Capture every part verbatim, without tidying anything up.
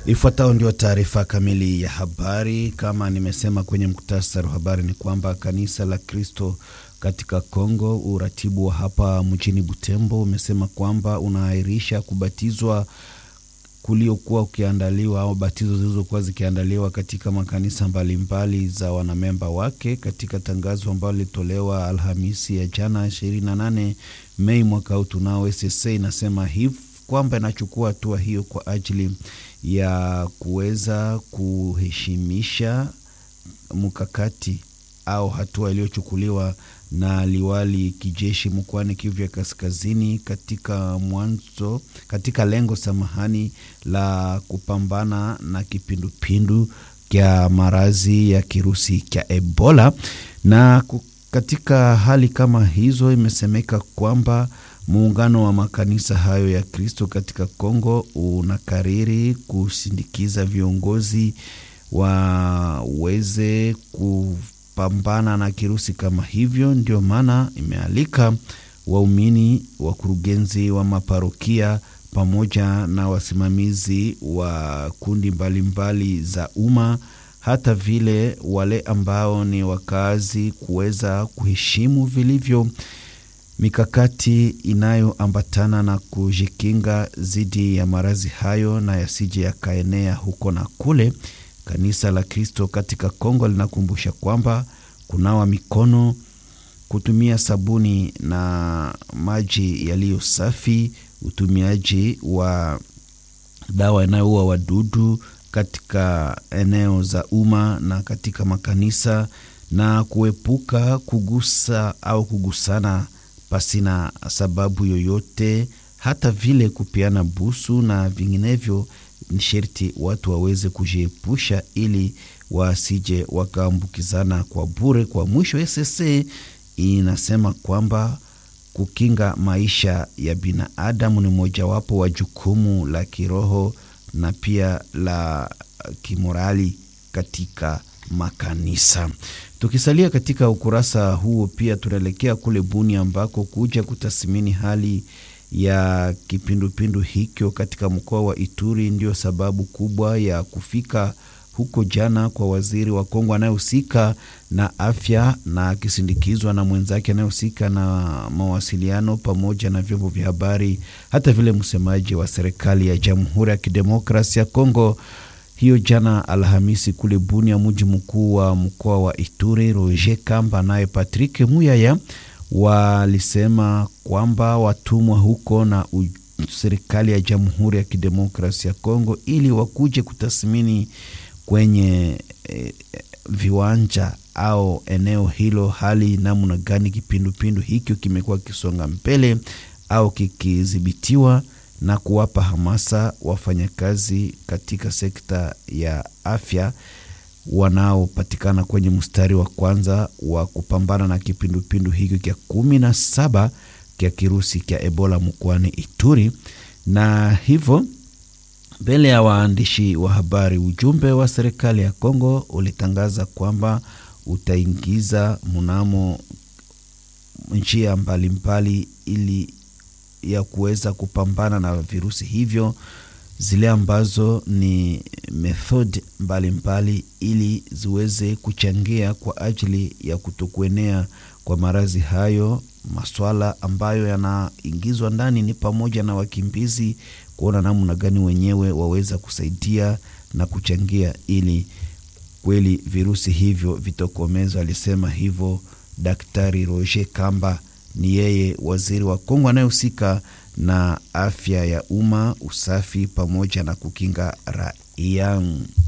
Ifuatayo ndio taarifa kamili ya habari. Kama nimesema kwenye mkutasari wa habari ni kwamba kanisa la Kristo katika Kongo, uratibu wa hapa mjini Butembo umesema kwamba unaahirisha kubatizwa kuliokuwa ukiandaliwa au batizo zilizokuwa zikiandaliwa katika makanisa mbalimbali za wanamemba wake. Katika tangazo ambalo lilitolewa Alhamisi ya jana ishirini na nane Mei mwaka huu, tunao S S A inasema hivi kwamba inachukua hatua hiyo kwa ajili ya kuweza kuheshimisha mkakati au hatua iliyochukuliwa na liwali kijeshi mkoani Kivu ya Kaskazini katika mwanzo katika lengo samahani la kupambana na kipindupindu kia marazi ya kirusi kia Ebola. Na katika hali kama hizo imesemeka kwamba muungano wa makanisa hayo ya Kristo katika Kongo unakariri kusindikiza viongozi waweze kupambana na kirusi kama hivyo. Ndio maana imealika waumini, wakurugenzi wa maparokia pamoja na wasimamizi wa kundi mbalimbali mbali za umma, hata vile wale ambao ni wakazi kuweza kuheshimu vilivyo mikakati inayoambatana na kujikinga zidi ya marazi hayo na yasije yakaenea huko na kule. Kanisa la Kristo katika Kongo linakumbusha kwamba kunawa mikono, kutumia sabuni na maji yaliyo safi, utumiaji wa dawa inayoua wadudu katika eneo za umma na katika makanisa, na kuepuka kugusa au kugusana pasina sababu yoyote, hata vile kupiana busu na vinginevyo. Ni sherti watu waweze kujiepusha ili wasije wakaambukizana kwa bure. Kwa mwisho, S S A inasema kwamba kukinga maisha ya binadamu ni mojawapo wa jukumu la kiroho na pia la kimorali katika makanisa. Tukisalia katika ukurasa huo, pia tunaelekea kule Bunia ambako kuja kutathmini hali ya kipindupindu hicho katika mkoa wa Ituri ndio sababu kubwa ya kufika huko jana kwa waziri wa Kongo anayehusika na afya na akisindikizwa na mwenzake anayehusika na mawasiliano pamoja na vyombo vya habari, hata vile msemaji wa serikali ya Jamhuri ya Kidemokrasia ya Kongo. Hiyo jana Alhamisi kule Bunia, mji mkuu wa mkoa wa Ituri, Roger Kamba naye Patrick Muyaya walisema kwamba watumwa huko na u, serikali ya Jamhuri ya Kidemokrasia ya Kongo ili wakuje kutathmini kwenye e, viwanja au eneo hilo hali namna gani kipindupindu hikyo kimekuwa kisonga mbele au kikidhibitiwa, na kuwapa hamasa wafanyakazi katika sekta ya afya wanaopatikana kwenye mstari wa kwanza wa kupambana na kipindupindu hiki kia kumi na saba kia kirusi kia Ebola mkoani Ituri. Na hivyo mbele ya waandishi wa habari, ujumbe wa serikali ya Kongo ulitangaza kwamba utaingiza mnamo njia mbalimbali ili ya kuweza kupambana na virusi hivyo, zile ambazo ni method mbalimbali ili ziweze kuchangia kwa ajili ya kutokuenea kwa marazi hayo. Maswala ambayo yanaingizwa ndani ni pamoja na wakimbizi, kuona namna gani wenyewe waweza kusaidia na kuchangia ili kweli virusi hivyo vitokomezwe. Alisema hivyo Daktari Roger Kamba, ni yeye waziri wa Kongo anayehusika na afya ya umma, usafi pamoja na kukinga raia.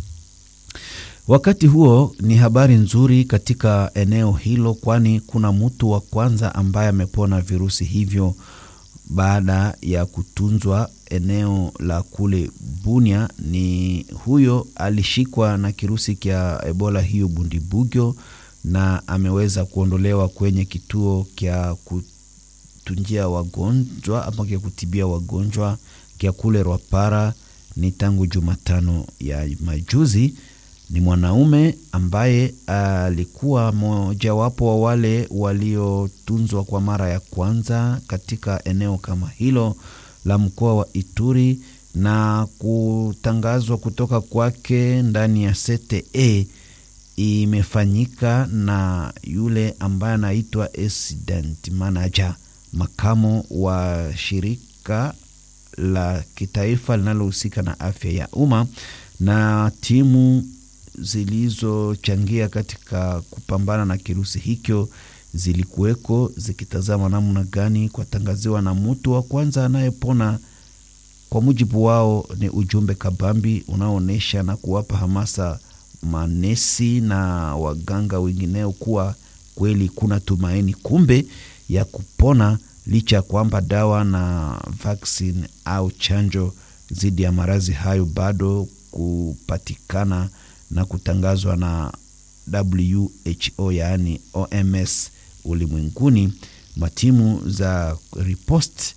Wakati huo ni habari nzuri katika eneo hilo, kwani kuna mtu wa kwanza ambaye amepona virusi hivyo baada ya kutunzwa eneo la kule Bunia. Ni huyo alishikwa na kirusi kia Ebola hiyo Bundibugyo, na ameweza kuondolewa kwenye kituo kia kutunjia wagonjwa ama kia kutibia wagonjwa kia kule Rwapara ni tangu Jumatano ya majuzi. Ni mwanaume ambaye alikuwa moja wapo wa wale waliotunzwa kwa mara ya kwanza katika eneo kama hilo la mkoa wa Ituri, na kutangazwa kutoka kwake ndani ya C T E imefanyika na yule ambaye anaitwa Accident Manager, makamo wa shirika la kitaifa linalohusika na afya ya umma, na timu zilizochangia katika kupambana na kirusi hicho zilikuweko zikitazama namna gani kwa tangaziwa na mtu wa kwanza anayepona. Kwa mujibu wao ni ujumbe kabambi unaoonyesha na kuwapa hamasa manesi na waganga wengineo kuwa kweli kuna tumaini kumbe ya kupona, licha kwamba dawa na vaccine au chanjo dhidi ya maradhi hayo bado kupatikana na kutangazwa na W H O yaani O M S ulimwenguni. Matimu za ripost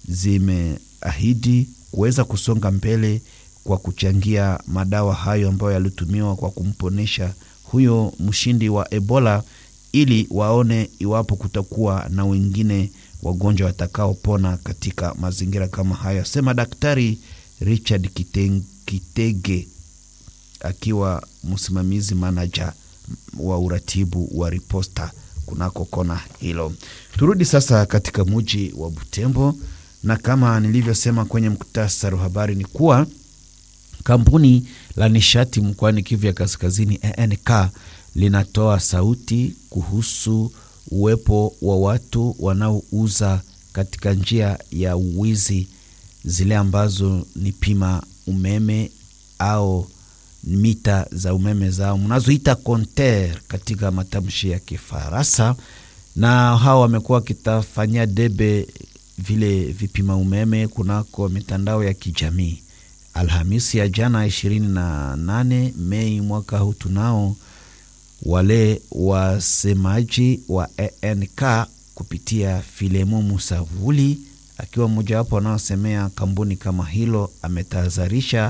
zimeahidi kuweza kusonga mbele kwa kuchangia madawa hayo ambayo yalitumiwa kwa kumponesha huyo mshindi wa Ebola, ili waone iwapo kutakuwa na wengine wagonjwa watakaopona katika mazingira kama haya, sema Daktari Richard Kitege akiwa msimamizi manager wa uratibu wa riposta kunako kona hilo. Turudi sasa katika mji wa Butembo, na kama nilivyosema kwenye mkutasari wa habari ni kuwa kampuni la nishati mkoani Kivu ya Kaskazini E N K linatoa sauti kuhusu uwepo wa watu wanaouza katika njia ya uwizi zile ambazo ni pima umeme au mita za umeme zao mnazoita konter katika matamshi ya Kifaransa, na hao wamekuwa kitafanya debe vile vipima umeme kunako mitandao ya kijamii. Alhamisi ya jana ishirini na nane Mei mwaka huu tunao wale wasemaji wa E N K kupitia Filemo Musavuli akiwa mmoja wapo wanaosemea kampuni kama hilo, ametahadharisha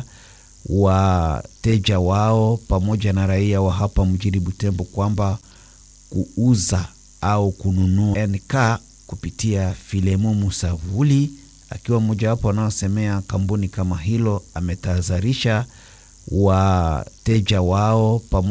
wateja wao pamoja na raia wa hapa mjini Butembo kwamba kuuza au kununua E N K kupitia Filemo Musavuli akiwa mmoja wapo wanaosemea kampuni kama hilo, ametahadharisha wateja wao pamoja